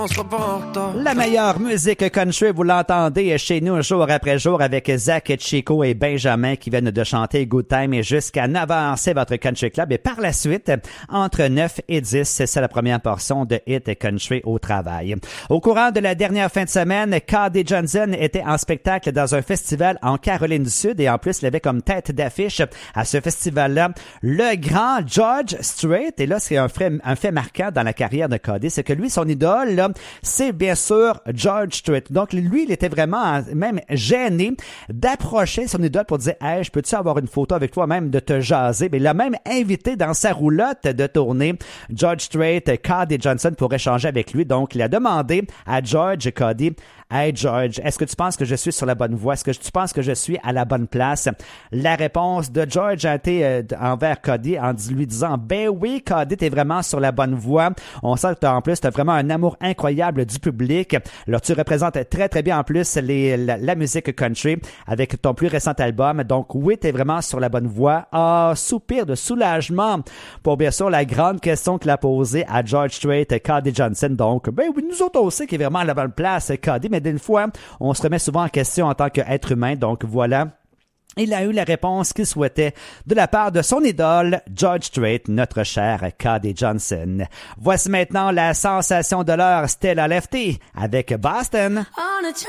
La meilleure musique country, vous l'entendez chez nous jour après jour avec Zach, Chico et Benjamin qui viennent de chanter Good Time et jusqu'à 9h, c'est votre Country Club. Et par la suite, entre 9 et 10, c'est la première portion de Hit Country au travail. Au courant de la dernière fin de semaine, KD Johnson était en spectacle dans un festival en Caroline du Sud et en plus, il avait comme tête d'affiche à ce festival-là le grand George Strait. Et là, c'est un fait marquant dans la carrière de KD, c'est que lui, son idole, là, c'est bien sûr George Strait. Donc, lui, il était vraiment même gêné d'approcher son idole pour dire « Hey, je peux-tu avoir une photo avec toi, même de te jaser? » Mais il l'a même invité dans sa roulotte de tournée, George Strait, KD Johnson, pour échanger avec lui. Donc, il a demandé à George, KD, « Hey George, est-ce que tu penses que je suis sur la bonne voie? Est-ce que tu penses que je suis à la bonne place? » La réponse de George a été envers KD en lui disant « Ben oui, KD, t'es vraiment sur la bonne voie. On sent que en plus, t'as vraiment un amour incroyable du public. Alors, tu représentes très, très bien en plus la musique country avec ton plus récent album. Donc, oui, t'es vraiment sur la bonne voie. » Ah, soupir de soulagement pour bien sûr la grande question qu'il a posée à George Strait, KD Johnson. Donc, ben oui, nous autres aussi qui est vraiment à la bonne place, KD, mais d'une fois, on se remet souvent en question en tant qu'être humain. Donc, voilà. Il a eu la réponse qu'il souhaitait de la part de son idole, George Strait, notre cher KD Johnson. Voici maintenant la sensation de l'heure, Stella Lefty, avec Boston. On a